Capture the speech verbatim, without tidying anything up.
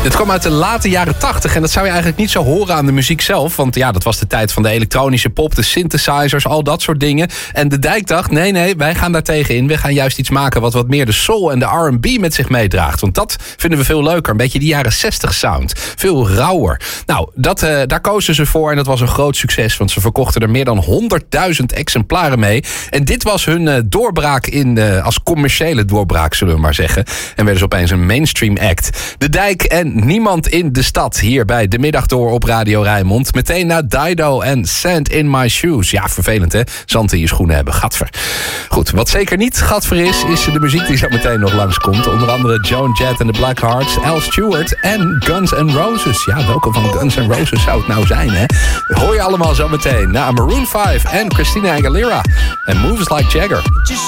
Dit kwam uit de late jaren tachtig en dat zou je eigenlijk niet zo horen aan de muziek zelf. Want ja, dat was de tijd van de elektronische pop, de synthesizers, al dat soort dingen. En de Dijk dacht, nee, nee, wij gaan daar tegenin. We gaan juist iets maken wat wat meer de soul en de R en B met zich meedraagt. Want dat vinden we veel leuker. Een beetje die jaren zestig sound. Veel rauwer. Nou, dat, uh, daar kozen ze voor en dat was een groot succes. Want ze verkochten er meer dan honderdduizend exemplaren mee. En dit was hun uh, doorbraak in, uh, als commerciële doorbraak, zullen we maar zeggen. En werden ze opeens een mainstream act. De Dijk en Niemand in de Stad. Hier bij De Middag Door op Radio Rijnmond. Meteen naar Dido en Sand in My Shoes. Ja, vervelend hè? Zand in je schoenen hebben. Gadver. Goed, wat zeker niet gadver is, is de muziek die zo meteen nog langskomt. Onder andere Joan Jett en de Blackhearts, Al Stewart en Guns N' Roses. Ja, welke van Guns N' Roses zou het nou zijn hè? Hoor je allemaal zo meteen na Maroon vijf en Christina Aguilera. En Moves Like Jagger.